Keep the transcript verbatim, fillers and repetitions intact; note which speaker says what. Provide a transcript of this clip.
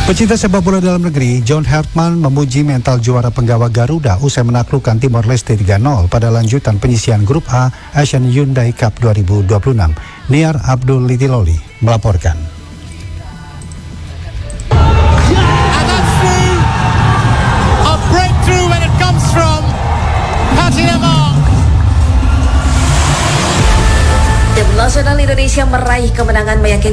Speaker 1: Pecinta sepak bola dalam negeri, John Hartman memuji mental juara penggawa Garuda usai menaklukkan Timor Leste tiga nol pada lanjutan penyisian Grup A Asian Hyundai Cup dua ribu dua puluh enam. Niar Abdul Litiloli melaporkan.
Speaker 2: Tim nasional Indonesia meraih kemenangan meyakinkan